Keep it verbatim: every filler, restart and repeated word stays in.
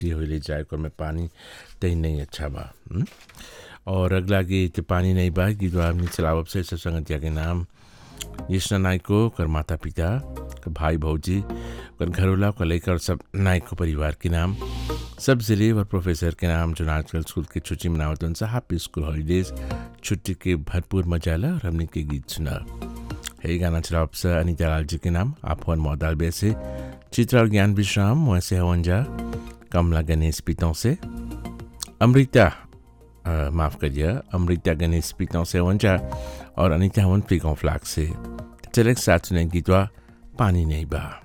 हो ले जाए को में पानी तई नहीं अच्छा बा हुँ? और अगला गीत पानी नहीं बा गीत हमने चलावब से संगतिया के नाम यशना नायक को कर माता पिता कर भाई भौजी कर घरोला को लेकर सब नायक को परिवार के नाम सब जिले और प्रोफेसर के नाम जो आजकल स्कूल की छुट्टी मनावत उनसे हैप्पी स्कूल हॉलीडेज छुट्टी के भरपूर मजा ला और हमने के गीत सुना है गाना चलावब से अनीता लाल जी के नाम आप हवन मौदाल बेसे चित्रा और ज्ञान विश्राम वैसे हवन जा कमला गणेश पीतों से अमृता माफ़ करिए अमृता गणेश पीतों से हवन जा और अनीता हवन फ्लिकों फ्लैग से चले साथ सुने गीतवा पानी नहीं बा।